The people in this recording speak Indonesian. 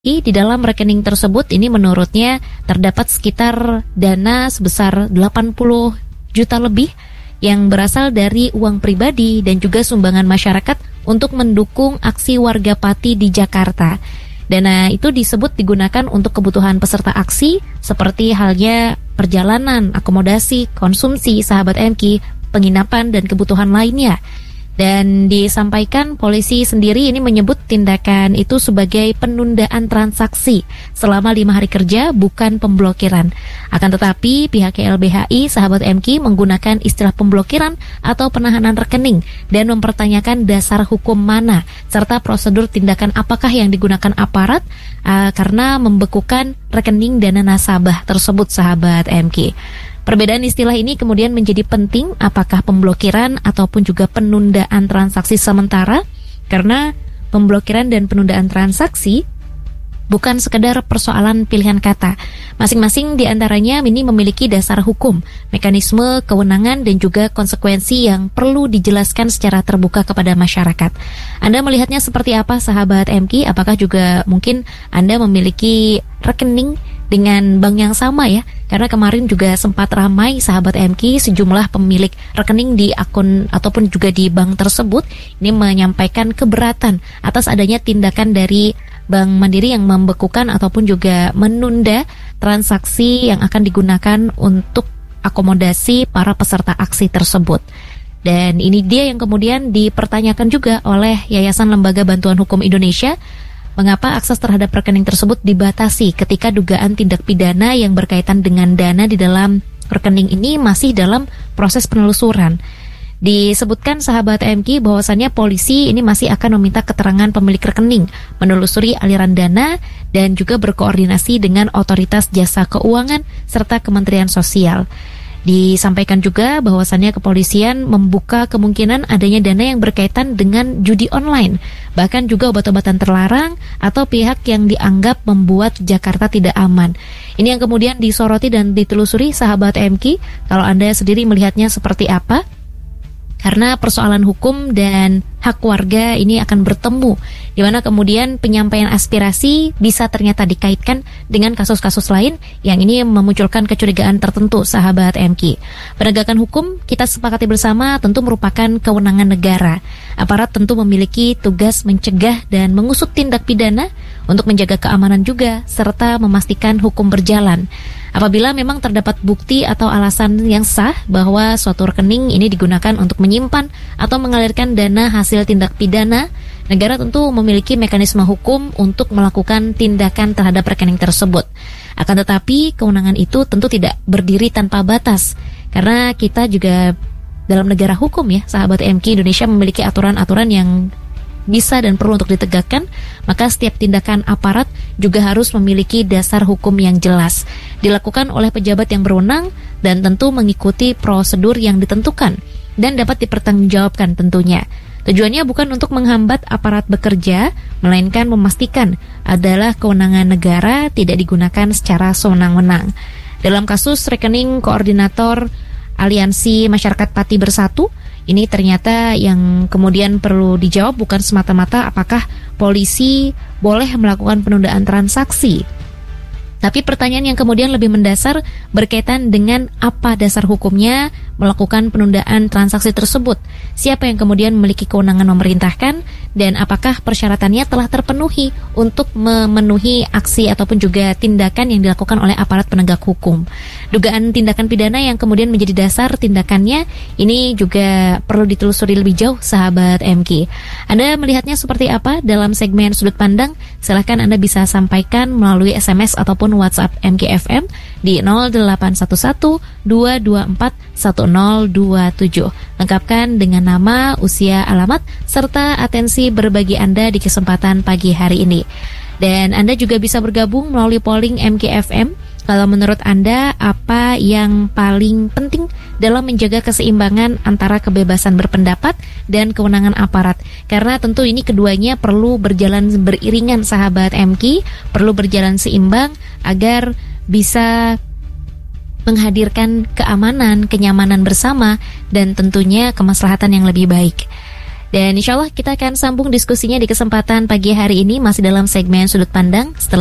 Di dalam rekening tersebut ini menurutnya terdapat sekitar dana sebesar 80 juta lebih yang berasal dari uang pribadi dan juga sumbangan masyarakat untuk mendukung aksi warga Pati di Jakarta. Dana itu disebut digunakan untuk kebutuhan peserta aksi seperti halnya perjalanan, akomodasi, konsumsi sahabat MK, penginapan dan kebutuhan lainnya. Dan disampaikan polisi sendiri ini menyebut tindakan itu sebagai penundaan transaksi selama 5 hari kerja, bukan pemblokiran. Akan tetapi pihak YLBHI sahabat MK menggunakan istilah pemblokiran atau penahanan rekening dan mempertanyakan dasar hukum mana serta prosedur tindakan apakah yang digunakan aparat karena membekukan rekening dana nasabah tersebut sahabat MK. Perbedaan istilah ini kemudian menjadi penting, apakah pemblokiran ataupun juga penundaan transaksi sementara, karena pemblokiran dan penundaan transaksi bukan sekedar persoalan pilihan kata. Masing-masing di antaranya ini memiliki dasar hukum, mekanisme, kewenangan dan juga konsekuensi yang perlu dijelaskan secara terbuka kepada masyarakat. Anda melihatnya seperti apa sahabat MK? Apakah juga mungkin Anda memiliki rekening dengan bank yang sama ya? Karena kemarin juga sempat ramai sahabat MK, sejumlah pemilik rekening di akun ataupun juga di bank tersebut ini menyampaikan keberatan atas adanya tindakan dari Bank Mandiri yang membekukan ataupun juga menunda transaksi yang akan digunakan untuk akomodasi para peserta aksi tersebut. Dan ini dia yang kemudian dipertanyakan juga oleh Yayasan Lembaga Bantuan Hukum Indonesia. Mengapa akses terhadap rekening tersebut dibatasi ketika dugaan tindak pidana yang berkaitan dengan dana di dalam rekening ini masih dalam proses penelusuran? Disebutkan sahabat MK bahwasannya polisi ini masih akan meminta keterangan pemilik rekening, menelusuri aliran dana dan juga berkoordinasi dengan otoritas jasa keuangan serta Kementerian Sosial. Disampaikan juga bahwasannya kepolisian membuka kemungkinan adanya dana yang berkaitan dengan judi online, bahkan juga obat-obatan terlarang atau pihak yang dianggap membuat Jakarta tidak aman. Ini yang kemudian disoroti dan ditelusuri sahabat MK. Kalau Anda sendiri melihatnya seperti apa? Karena persoalan hukum dan hak warga ini akan bertemu, di mana kemudian penyampaian aspirasi bisa ternyata dikaitkan dengan kasus-kasus lain yang ini memunculkan kecurigaan tertentu sahabat MK. Penegakan hukum kita sepakati bersama tentu merupakan kewenangan negara. Aparat tentu memiliki tugas mencegah dan mengusut tindak pidana untuk menjaga keamanan juga serta memastikan hukum berjalan. Apabila memang terdapat bukti atau alasan yang sah bahwa suatu rekening ini digunakan untuk menyimpan atau mengalirkan dana hasil tindak pidana, negara tentu memiliki mekanisme hukum untuk melakukan tindakan terhadap rekening tersebut. Akan tetapi, kewenangan itu tentu tidak berdiri tanpa batas, karena kita juga dalam negara hukum ya, sahabat MK, Indonesia memiliki aturan-aturan yang bisa dan perlu untuk ditegakkan, maka setiap tindakan aparat juga harus memiliki dasar hukum yang jelas, dilakukan oleh pejabat yang berwenang dan tentu mengikuti prosedur yang ditentukan dan dapat dipertanggungjawabkan tentunya. Tujuannya bukan untuk menghambat aparat bekerja, melainkan memastikan adalah kewenangan negara tidak digunakan secara sewenang-wenang. Dalam kasus rekening koordinator Aliansi Masyarakat Pati Bersatu, ini ternyata yang kemudian perlu dijawab bukan semata-mata apakah polisi boleh melakukan penundaan transaksi, tapi pertanyaan yang kemudian lebih mendasar berkaitan dengan apa dasar hukumnya melakukan penundaan transaksi tersebut, siapa yang kemudian memiliki kewenangan memerintahkan, dan apakah persyaratannya telah terpenuhi untuk memenuhi aksi ataupun juga tindakan yang dilakukan oleh aparat penegak hukum. Dugaan tindakan pidana yang kemudian menjadi dasar tindakannya ini juga perlu ditelusuri lebih jauh sahabat MK. Anda melihatnya seperti apa dalam segmen Sudut Pandang? Silahkan Anda bisa sampaikan melalui SMS ataupun WhatsApp MKFM di 0811 224 1027. Lengkapkan dengan nama, usia, alamat, serta atensi berbagi Anda di kesempatan pagi hari ini. Dan Anda juga bisa bergabung melalui polling MKFM. Kalau menurut Anda, apa yang paling penting dalam menjaga keseimbangan antara kebebasan berpendapat dan kewenangan aparat? Karena tentu ini keduanya perlu berjalan beriringan sahabat MK, perlu berjalan seimbang agar bisa menghadirkan keamanan, kenyamanan bersama, dan tentunya kemaslahatan yang lebih baik. Dan insya Allah kita akan sambung diskusinya di kesempatan pagi hari ini masih dalam segmen Sudut Pandang. Setelah